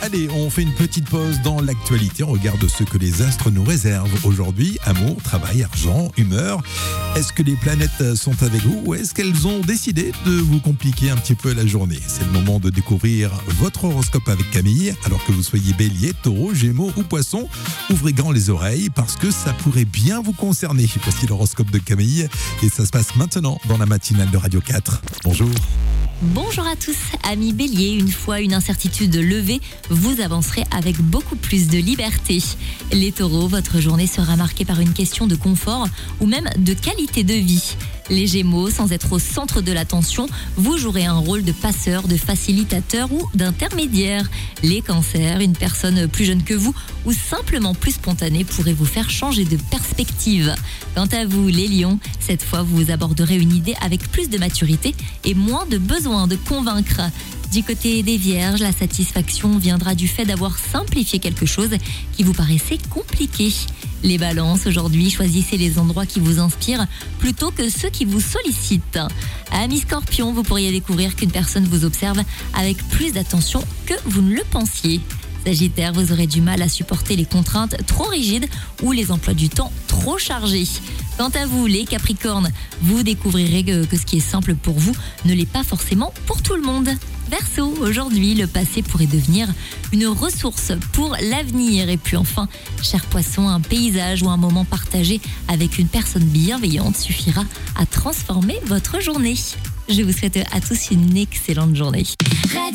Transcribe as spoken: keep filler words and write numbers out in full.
Allez, on fait une petite pause dans l'actualité. On regarde ce que les astres nous réservent aujourd'hui. Amour, travail, argent, humeur. Est-ce que les planètes sont avec vous ou est-ce qu'elles ont décidé de vous compliquer un petit peu la journée? C'est le moment de découvrir votre horoscope avec Camille. Alors que vous soyez bélier, taureau, gémeaux ou poisson, ouvrez grand les oreilles parce que ça pourrait bien vous concerner. Voici l'horoscope de Camille et ça se passe maintenant dans la matinale de Radio quatre. Bonjour. Bonjour à tous, amis béliers, une fois une incertitude levée, vous avancerez avec beaucoup plus de liberté. Les taureaux, votre journée sera marquée par une question de confort ou même de qualité de vie. Les gémeaux, sans être au centre de l'attention, vous jouerez un rôle de passeur, de facilitateur ou d'intermédiaire. Les cancers, une personne plus jeune que vous ou simplement plus spontanée pourrait vous faire changer de perspective. Quant à vous, les lions, cette fois vous aborderez une idée avec plus de maturité et moins de besoin de convaincre. Du côté des vierges, la satisfaction viendra du fait d'avoir simplifié quelque chose qui vous paraissait compliqué. Les balances, aujourd'hui, choisissez les endroits qui vous inspirent plutôt que ceux qui vous sollicitent. Amis scorpions, vous pourriez découvrir qu'une personne vous observe avec plus d'attention que vous ne le pensiez. Sagittaire, vous aurez du mal à supporter les contraintes trop rigides ou les emplois du temps trop chargés. Quant à vous, les capricornes, vous découvrirez que, que ce qui est simple pour vous ne l'est pas forcément pour tout le monde. Verseau, aujourd'hui, le passé pourrait devenir une ressource pour l'avenir. Et puis enfin, cher poisson, un paysage ou un moment partagé avec une personne bienveillante suffira à transformer votre journée. Je vous souhaite à tous une excellente journée.